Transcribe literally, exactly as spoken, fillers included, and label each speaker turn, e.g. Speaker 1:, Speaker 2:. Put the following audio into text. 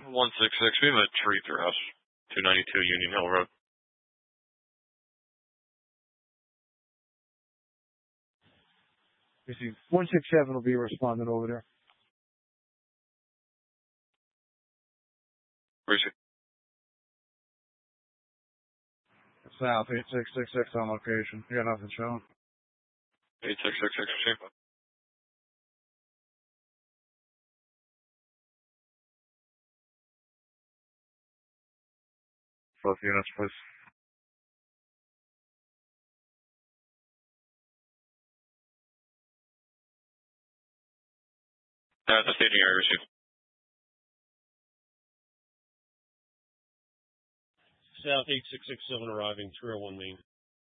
Speaker 1: one six six, we have a tree through house. two ninety-two Union Hill Road.
Speaker 2: You see, one six seven will be responding over there.
Speaker 1: Where is it?
Speaker 2: South, eight six six six on location. You got nothing showing.
Speaker 1: eight six six six, same.
Speaker 2: Both units, please.
Speaker 1: Uh, the staging area received.
Speaker 3: South eight six six seven arriving, three oh one Main.